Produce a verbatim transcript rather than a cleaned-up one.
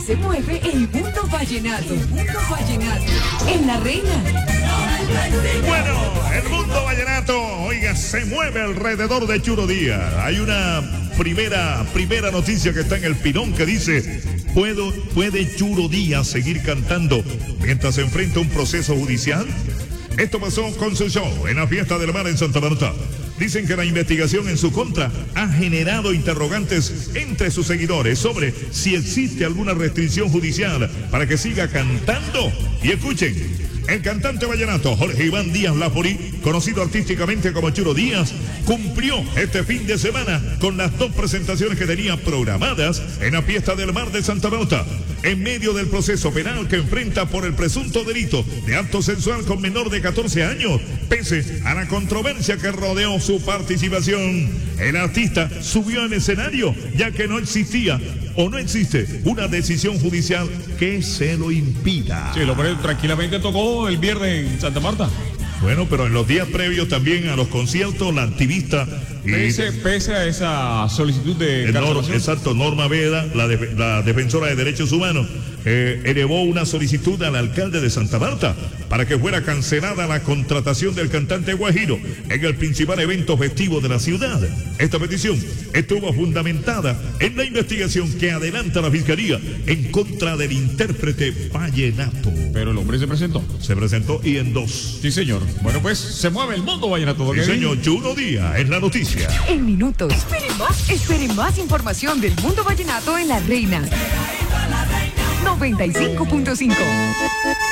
se mueve el mundo vallenato. El mundo vallenato. En La Reina. Bueno, el mundo vallenato, oiga, se mueve alrededor de Churo Díaz. Hay una primera, primera noticia que está en el Pinón que dice: ¿Puedo, ¿puede Churo Díaz seguir cantando mientras se enfrenta a un proceso judicial? Esto pasó con su show en la Fiesta del Mar en Santa Marta. Dicen que la investigación en su contra ha generado interrogantes entre sus seguidores sobre si existe alguna restricción judicial para que siga cantando. Y escuchen, el cantante vallenato Jorge Iván Díaz Laforí, conocido artísticamente como Churo Díaz, cumplió este fin de semana con las dos presentaciones que tenía programadas en la Fiesta del Mar de Santa Marta, en medio del proceso penal que enfrenta por el presunto delito de acto sexual con menor de catorce años. Pese a la controversia que rodeó su participación, el artista subió al escenario ya que no existía o no existe una decisión judicial que se lo impida. Sí, lo pero tranquilamente tocó el viernes en Santa Marta. Bueno, pero en los días previos también a los conciertos, la activista... Y pese, pese a esa solicitud de Nor, exacto, Norma Veda, la, de, la defensora de derechos humanos, eh, elevó una solicitud al alcalde de Santa Marta para que fuera cancelada la contratación del cantante guajiro en el principal evento festivo de la ciudad. Esta petición estuvo fundamentada en la investigación que adelanta la Fiscalía en contra del intérprete vallenato. Pero el hombre se presentó. Se presentó y en dos. Sí, señor. Bueno, pues se mueve el mundo vallenato. Sí, señor. Churo Díaz es la noticia. En minutos. Esperen más, esperen más información del mundo vallenato en La Reina. noventa y cinco punto cinco.